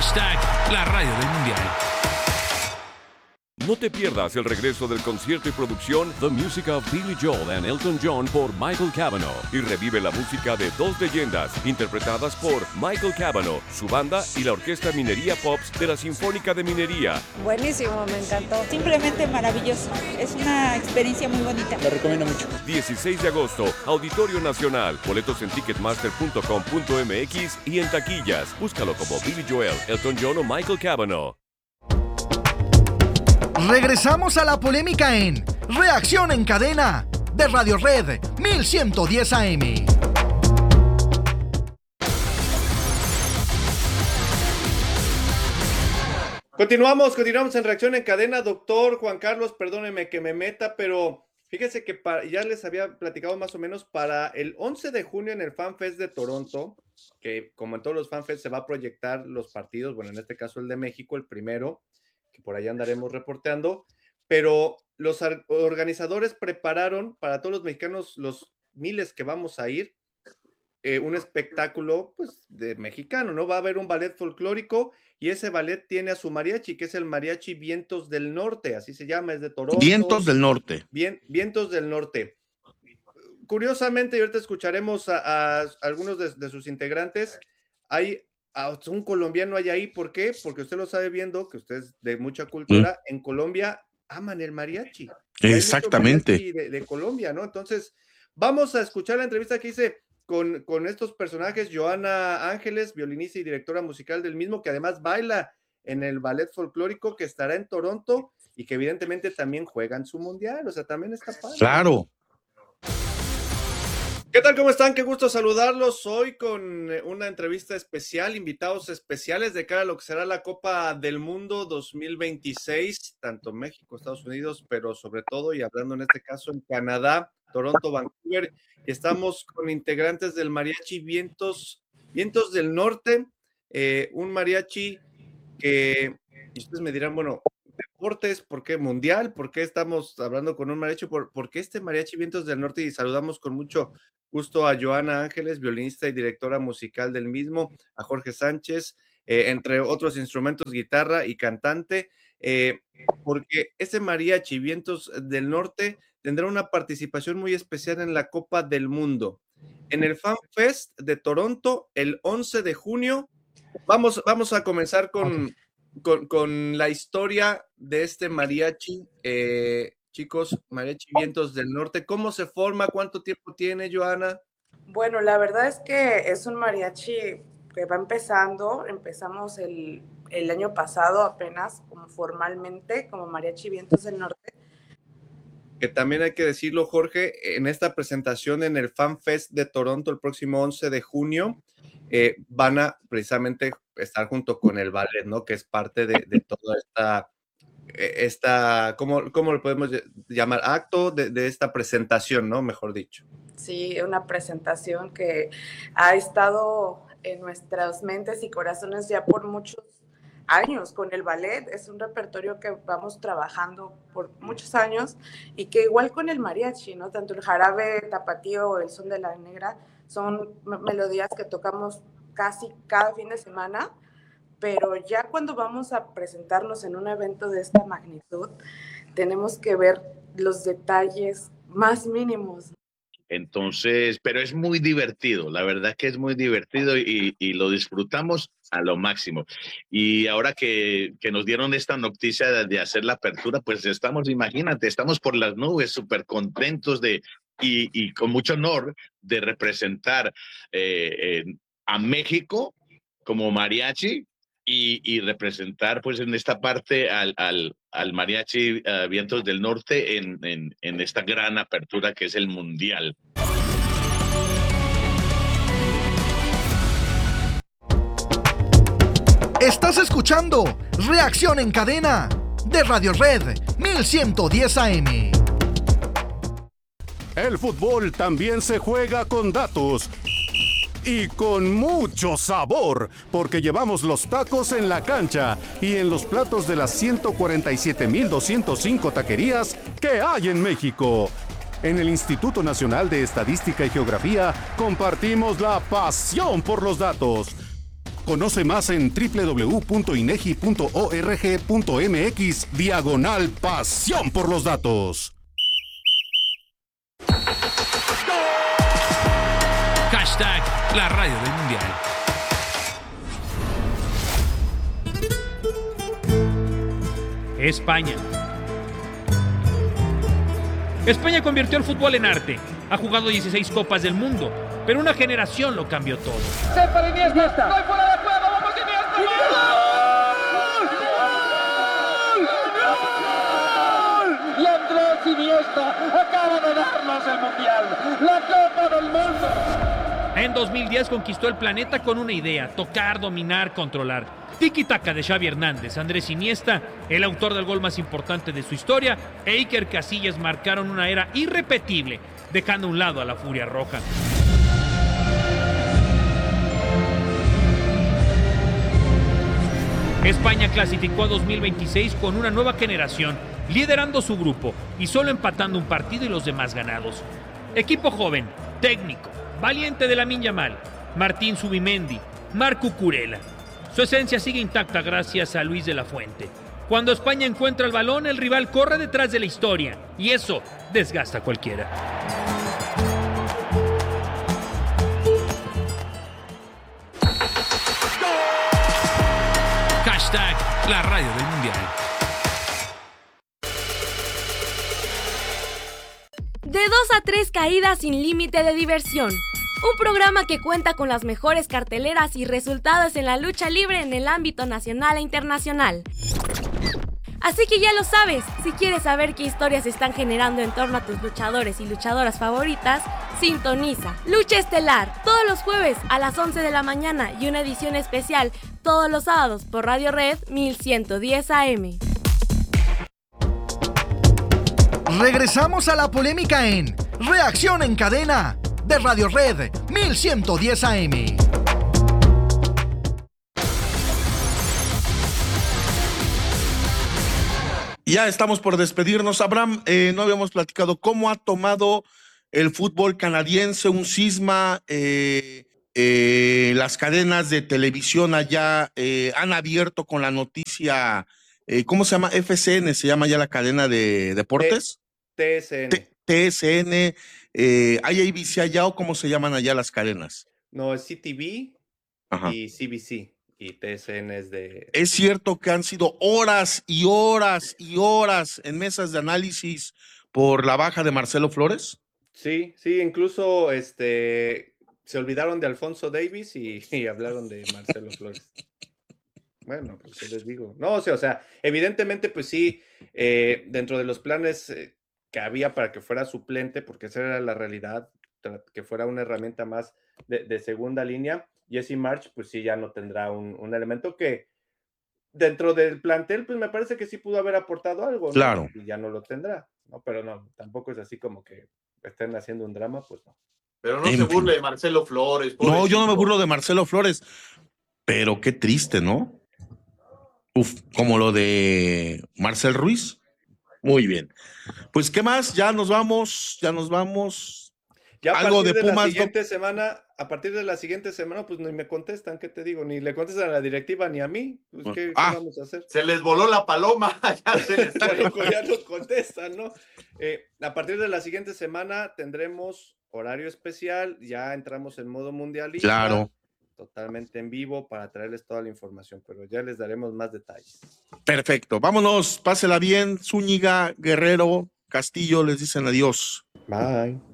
La radio del mundial. No te pierdas el regreso del concierto y producción The Music of Billy Joel and Elton John por Michael Cavanaugh y revive la música de dos leyendas interpretadas por Michael Cavanaugh, su banda y la Orquesta Minería Pops de la Sinfónica de Minería. Buenísimo, me encantó. Simplemente maravilloso. Es una experiencia muy bonita. Lo recomiendo mucho. 16 de agosto, Auditorio Nacional. Boletos en ticketmaster.com.mx y en taquillas. Búscalo como Billy Joel, Elton John o Michael Cavanaugh. Regresamos a la polémica en Reacción en Cadena de Radio Red 1110 AM. Continuamos en Reacción en Cadena. Doctor Juan Carlos, perdóneme que me meta, pero fíjese que ya les había platicado más o menos para el 11 de junio en el FanFest de Toronto, que como en todos los FanFest se va a proyectar los partidos, bueno, en este caso el de México, el primero, que por allá andaremos reporteando, pero los organizadores prepararon para todos los mexicanos, los miles que vamos a ir, un espectáculo pues de mexicano, ¿no? Va a haber un ballet folclórico y ese ballet tiene a su mariachi, que es el Mariachi Vientos del Norte, así se llama, es de Toronto. Vientos del Norte. Vientos del Norte. Curiosamente, y ahorita escucharemos a algunos de sus integrantes, hay un colombiano hay ahí. ¿Por qué? Porque usted lo sabe viendo, que usted es de mucha cultura, en Colombia aman el mariachi. Exactamente. Hay mucho mariachi de Colombia, ¿no? Entonces, vamos a escuchar la entrevista que hice con estos personajes, Joana Ángeles, violinista y directora musical del mismo, que además baila en el ballet folclórico que estará en Toronto y que evidentemente también juegan su mundial, o sea, también está padre. Claro. ¿Qué tal? ¿Cómo están? Qué gusto saludarlos hoy con una entrevista especial, invitados especiales de cara a lo que será la Copa del Mundo 2026, tanto México, Estados Unidos, pero sobre todo, y hablando en este caso en Canadá, Toronto, Vancouver. Estamos con integrantes del Mariachi Vientos del Norte, un mariachi que, y ustedes me dirán, bueno, deportes, ¿por qué mundial? ¿Por qué estamos hablando con un mariachi? ¿Por qué este Mariachi Vientos del Norte? Y saludamos con mucho gusto a Joana Ángeles, violinista y directora musical del mismo, a Jorge Sánchez, entre otros instrumentos, guitarra y cantante, porque este Mariachi Vientos del Norte tendrá una participación muy especial en la Copa del Mundo. En el FanFest de Toronto, el 11 de junio, vamos a comenzar con la historia de este mariachi, chicos, Mariachi Vientos del Norte. ¿Cómo se forma? ¿Cuánto tiempo tiene, Joana? Bueno, la verdad es que es un mariachi que va empezando. Empezamos el año pasado apenas, como formalmente, como Mariachi Vientos del Norte. Que también hay que decirlo, Jorge, en esta presentación en el FanFest de Toronto el próximo 11 de junio, van a precisamente estar junto con el ballet, ¿no? Que es parte de toda esta ¿cómo lo podemos llamar? Acto de esta presentación, ¿no? Mejor dicho. Sí, una presentación que ha estado en nuestras mentes y corazones ya por muchos años con el ballet. Es un repertorio que vamos trabajando por muchos años y que igual con el mariachi, ¿no? Tanto el jarabe tapatío o el son de la negra son melodías que tocamos casi cada fin de semana, pero ya cuando vamos a presentarnos en un evento de esta magnitud, tenemos que ver los detalles más mínimos. Entonces, pero es muy divertido, la verdad que es muy divertido y lo disfrutamos a lo máximo. Y ahora que nos dieron esta noticia de hacer la apertura, pues imagínate, estamos por las nubes, súper contentos y con mucho honor de representar a México como mariachi y representar pues en esta parte al Mariachi Vientos del Norte en esta gran apertura que es el Mundial. Estás escuchando Reacción en Cadena de Radio Red 1110 AM. El fútbol también se juega con datos y con mucho sabor, porque llevamos los tacos en la cancha y en los platos de las 147,205 taquerías que hay en México. En el Instituto Nacional de Estadística y Geografía compartimos la pasión por los datos. Conoce más en www.inegi.org.mx/pasión por los datos. Hashtag la radio del mundial. España. España convirtió el fútbol en arte. Ha jugado 16 Copas del Mundo, pero una generación lo cambió todo. Para Iniesta. ¡No hay fuera de juego! ¡Vamos Iniesta! ¡Gol! Y Andrés Iniesta acaba de darnos el Mundial, la Copa del Mundo. En 2010 conquistó el planeta con una idea: tocar, dominar, controlar. Tiki-taka de Xavi Hernández, Andrés Iniesta, el autor del gol más importante de su historia, e Iker Casillas marcaron una era irrepetible, dejando a un lado a la Furia Roja. España clasificó a 2026 con una nueva generación, liderando su grupo y solo empatando un partido y los demás ganados. Equipo joven, técnico, valiente de Lamine Yamal, Martín Zubimendi, Marc Cucurella. Su esencia sigue intacta gracias a Luis de la Fuente. Cuando España encuentra el balón, el rival corre detrás de la historia y eso desgasta a cualquiera. Hashtag la radio del mundial. De 2 a 3 caídas sin límite de diversión. Un programa que cuenta con las mejores carteleras y resultados en la lucha libre en el ámbito nacional e internacional. Así que ya lo sabes, si quieres saber qué historias se están generando en torno a tus luchadores y luchadoras favoritas, sintoniza Lucha Estelar todos los jueves a las 11 de la mañana y una edición especial todos los sábados por Radio Red 1110 AM. Regresamos a la polémica en Reacción en Cadena de Radio Red 1110 AM. Ya estamos por despedirnos. Abraham, no habíamos platicado cómo ha tomado el fútbol canadiense un cisma. Las cadenas de televisión allá han abierto con la noticia, ¿cómo se llama? FCN, se llama ya la cadena de deportes. TSN. TSN. ¿Hay ABC allá o cómo se llaman allá las cadenas? No, es CTV. Ajá. Y CBC. Y TSN es de... Es cierto que han sido horas y horas y horas en mesas de análisis por la baja de Marcelo Flores. Sí, incluso se olvidaron de Alfonso Davis y hablaron de Marcelo Flores. Bueno, pues yo les digo. No, o sea, evidentemente, pues sí, dentro de los planes que había para que fuera suplente, porque esa era la realidad, que fuera una herramienta más de segunda línea, Jesse Marsch, pues sí, ya no tendrá un elemento que dentro del plantel, pues me parece que sí pudo haber aportado algo, ¿no? Claro. Y ya no lo tendrá, ¿no? Pero no, tampoco es así como que estén haciendo un drama, pues no. Pero no se burle de Marcelo Flores. No, yo no me burlo de Marcelo Flores, pero qué triste, ¿no? Como lo de Marcel Ruiz. Muy bien. Pues, ¿qué más? Ya nos vamos. Ya algo de Pumas. A partir de la siguiente semana, pues ni me contestan, ¿qué te digo? Ni le contestan a la directiva ni a mí. Pues, ¿qué vamos a hacer? Se les voló la paloma. Ya nos contestan, ¿no? A partir de la siguiente semana tendremos horario especial, ya entramos en modo mundialista. Claro. Totalmente en vivo para traerles toda la información, pero ya les daremos más detalles. Perfecto. Vámonos, pásela bien. Zúñiga, Guerrero, Castillo, les dicen adiós. Bye.